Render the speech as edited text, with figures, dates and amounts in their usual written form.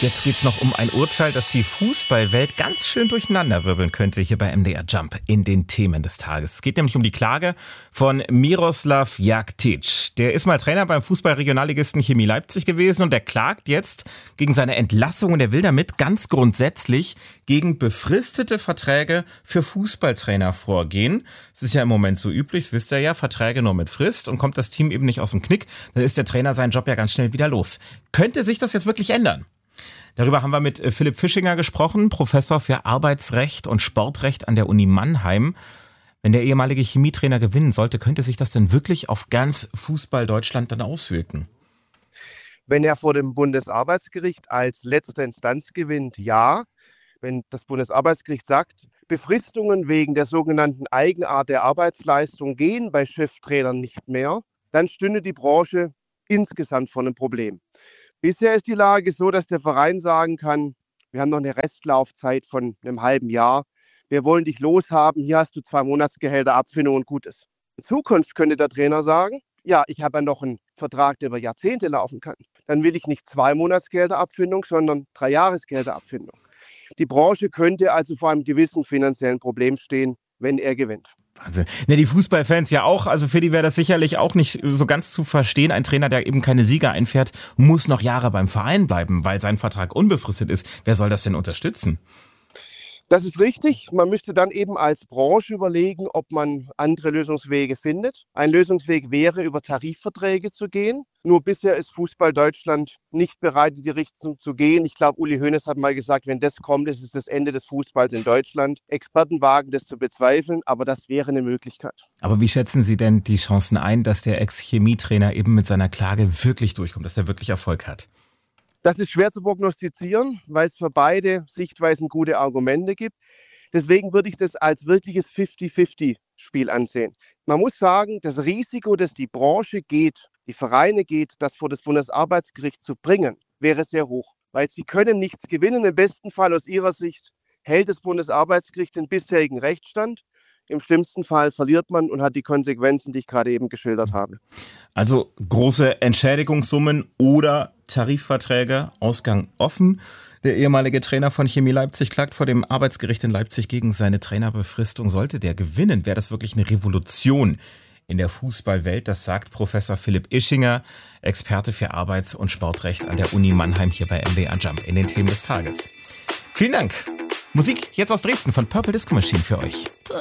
Jetzt geht's noch um ein Urteil, das die Fußballwelt ganz schön durcheinanderwirbeln könnte hier bei MDR Jump in den Themen des Tages. Es geht nämlich um die Klage von Miroslav Jaktić. Der ist mal Trainer beim Fußball-Regionalligisten Chemie Leipzig gewesen und der klagt jetzt gegen seine Entlassung und er will damit ganz grundsätzlich gegen befristete Verträge für Fußballtrainer vorgehen. Es ist ja im Moment so üblich, das wisst ihr ja, Verträge nur mit Frist und kommt das Team eben nicht aus dem Knick, dann ist der Trainer seinen Job ja ganz schnell wieder los. Könnte sich das jetzt wirklich ändern? Darüber haben wir mit Philipp Fischinger gesprochen, Professor für Arbeitsrecht und Sportrecht an der Uni Mannheim. Wenn der ehemalige Chemietrainer gewinnen sollte, könnte sich das denn wirklich auf ganz Fußball Deutschland dann auswirken? Wenn er vor dem Bundesarbeitsgericht als letzte Instanz gewinnt, ja. Wenn das Bundesarbeitsgericht sagt, Befristungen wegen der sogenannten Eigenart der Arbeitsleistung gehen bei Cheftrainern nicht mehr, dann stünde die Branche insgesamt vor einem Problem. Bisher ist die Lage so, dass der Verein sagen kann, wir haben noch eine Restlaufzeit von einem halben Jahr. Wir wollen dich loshaben, hier hast du 2 Monatsgehälter Abfindung und gut ist. In Zukunft könnte der Trainer sagen, ja, ich habe ja noch einen Vertrag, der über Jahrzehnte laufen kann. Dann will ich nicht 2 Monatsgehälter Abfindung, sondern 3 Jahresgehälter Abfindung. Die Branche könnte also vor einem gewissen finanziellen Problem stehen, wenn er gewinnt. Wahnsinn. Ne, die Fußballfans ja auch, also für die wäre das sicherlich auch nicht so ganz zu verstehen. Ein Trainer, der eben keine Sieger einfährt, muss noch Jahre beim Verein bleiben, weil sein Vertrag unbefristet ist. Wer soll das denn unterstützen? Das ist richtig. Man müsste dann eben als Branche überlegen, ob man andere Lösungswege findet. Ein Lösungsweg wäre, über Tarifverträge zu gehen. Nur bisher ist Fußball Deutschland nicht bereit, in die Richtung zu gehen. Ich glaube, Uli Hoeneß hat mal gesagt, wenn das kommt, ist es das Ende des Fußballs in Deutschland. Experten wagen das zu bezweifeln, aber das wäre eine Möglichkeit. Aber wie schätzen Sie denn die Chancen ein, dass der Ex-Chemietrainer eben mit seiner Klage wirklich durchkommt, dass er wirklich Erfolg hat? Das ist schwer zu prognostizieren, weil es für beide Sichtweisen gute Argumente gibt. Deswegen würde ich das als wirkliches 50-50-Spiel ansehen. Man muss sagen, das Risiko, das die Branche geht, die Vereine geht, das vor das Bundesarbeitsgericht zu bringen, wäre sehr hoch. Weil sie können nichts gewinnen. Im besten Fall aus ihrer Sicht hält das Bundesarbeitsgericht den bisherigen Rechtsstand. Im schlimmsten Fall verliert man und hat die Konsequenzen, die ich gerade eben geschildert habe. Also große Entschädigungssummen oder Tarifverträge, Ausgang offen. Der ehemalige Trainer von Chemie Leipzig klagt vor dem Arbeitsgericht in Leipzig gegen seine Trainerbefristung. Sollte der gewinnen, wäre das wirklich eine Revolution in der Fußballwelt. Das sagt Professor Philipp Fischinger, Experte für Arbeits- und Sportrecht an der Uni Mannheim hier bei MDR Jump in den Themen des Tages. Vielen Dank. Musik jetzt aus Dresden von Purple Disco Machine für euch.